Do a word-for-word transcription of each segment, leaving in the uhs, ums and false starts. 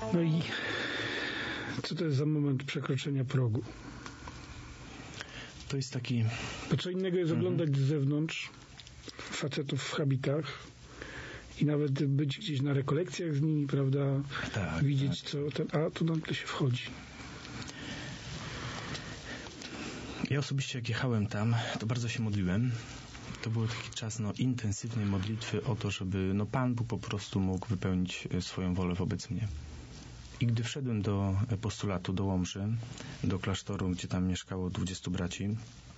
No i co to jest za moment przekroczenia progu? To jest taki... Bo co innego jest mhm. oglądać z zewnątrz facetów w habitach i nawet być gdzieś na rekolekcjach z nimi, prawda? Tak, widzieć tak. co ten, a tu nagle się wchodzi. Ja osobiście jak jechałem tam, to bardzo się modliłem. To był taki czas no, intensywnej modlitwy o to, żeby no, Pan Bóg po prostu mógł wypełnić swoją wolę wobec mnie. I gdy wszedłem do postulatu, do Łomży, do klasztoru, gdzie tam mieszkało dwudziestu braci,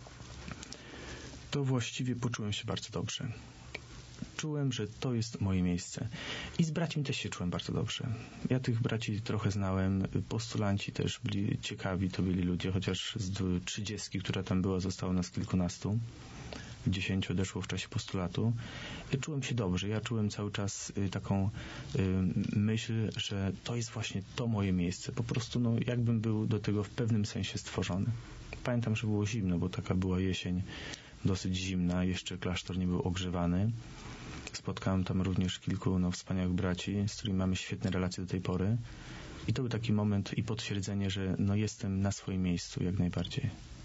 to właściwie poczułem się bardzo dobrze. Czułem, że to jest moje miejsce. I z braćmi też się czułem bardzo dobrze. Ja tych braci trochę znałem, postulanci też byli ciekawi, to byli ludzie, chociaż z trzydziestki, która tam była, zostało nas kilkunastu. Dziesięciu odeszło w czasie postulatu. Czułem się dobrze. Ja czułem cały czas taką myśl, że to jest właśnie to moje miejsce. Po prostu no, jakbym był do tego w pewnym sensie stworzony. Pamiętam, że było zimno, bo taka była jesień dosyć zimna. Jeszcze klasztor nie był ogrzewany. Spotkałem tam również kilku no, wspaniałych braci, z którymi mamy świetne relacje do tej pory. I to był taki moment i potwierdzenie, że no, jestem na swoim miejscu jak najbardziej.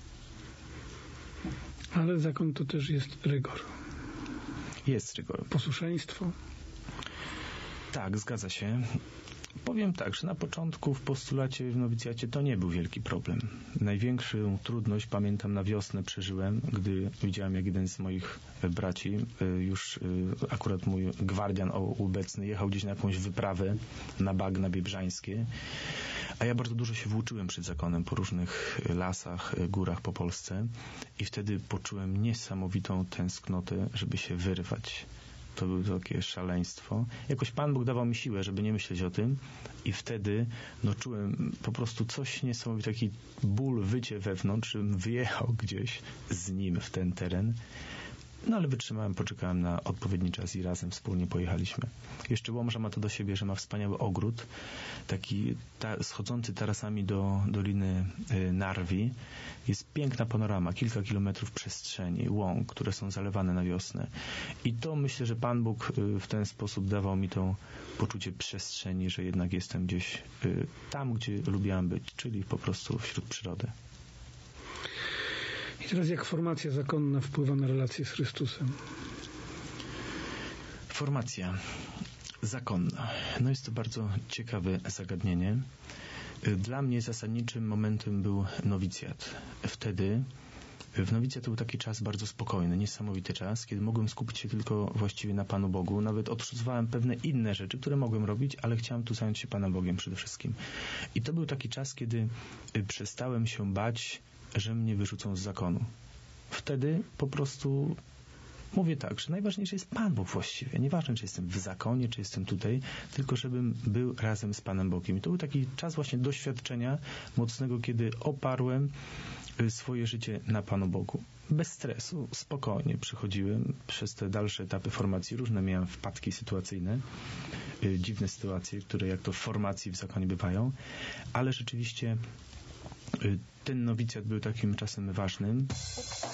Ale zakon to też jest rygor. Jest rygor. Posłuszeństwo. Tak, zgadza się. Powiem tak, że na początku w postulacie, w nowicjacie to nie był wielki problem. Największą trudność, pamiętam, na wiosnę przeżyłem, gdy widziałem, jak jeden z moich braci, już akurat mój gwardian obecny, jechał gdzieś na jakąś wyprawę na bagna biebrzańskie, a ja bardzo dużo się włóczyłem przed zakonem po różnych lasach, górach po Polsce i wtedy poczułem niesamowitą tęsknotę, żeby się wyrwać. To było takie szaleństwo. Jakoś Pan Bóg dawał mi siłę, żeby nie myśleć o tym i wtedy no, czułem po prostu coś niesamowitego, taki ból, wycie wewnątrz, żebym wyjechał gdzieś z nim w ten teren. No ale wytrzymałem, poczekałem na odpowiedni czas i razem wspólnie pojechaliśmy. Jeszcze Łomża ma to do siebie, że ma wspaniały ogród, taki ta, schodzący tarasami do Doliny y, Narwi. Jest piękna panorama, kilka kilometrów przestrzeni, łąk, które są zalewane na wiosnę. I to myślę, że Pan Bóg y, w ten sposób dawał mi to poczucie przestrzeni, że jednak jestem gdzieś y, tam, gdzie lubiłem być, czyli po prostu wśród przyrody. I teraz jak formacja zakonna wpływa na relacje z Chrystusem? Formacja zakonna. No jest to bardzo ciekawe zagadnienie. Dla mnie zasadniczym momentem był nowicjat. Wtedy w nowicjat to był taki czas bardzo spokojny, niesamowity czas, kiedy mogłem skupić się tylko właściwie na Panu Bogu. Nawet odrzucałem pewne inne rzeczy, które mogłem robić, ale chciałem tu zająć się Panem Bogiem przede wszystkim. I to był taki czas, kiedy przestałem się bać, że mnie wyrzucą z zakonu. Wtedy po prostu mówię tak, że najważniejszy jest Pan Bóg właściwie. Nieważne, czy jestem w zakonie, czy jestem tutaj, tylko żebym był razem z Panem Bogiem. I to był taki czas właśnie doświadczenia mocnego, kiedy oparłem swoje życie na Panu Bogu. Bez stresu, spokojnie przechodziłem przez te dalsze etapy formacji. Różne miałem wpadki sytuacyjne, dziwne sytuacje, które jak to w formacji w zakonie bywają, ale rzeczywiście ten nowicjat był takim czasem ważnym.